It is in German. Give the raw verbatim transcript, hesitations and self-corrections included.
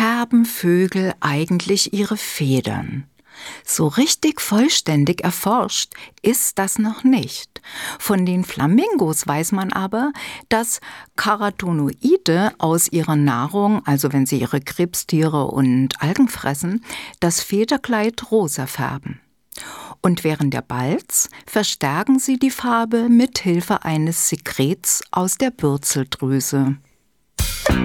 färben Vögel eigentlich ihre Federn? So richtig vollständig erforscht ist das noch nicht. Von den Flamingos weiß man aber, dass Carotenoide aus ihrer Nahrung, also wenn sie ihre Krebstiere und Algen fressen, das Federkleid rosa färben. Und während der Balz verstärken sie die Farbe mit Hilfe eines Sekrets aus der Bürzeldrüse.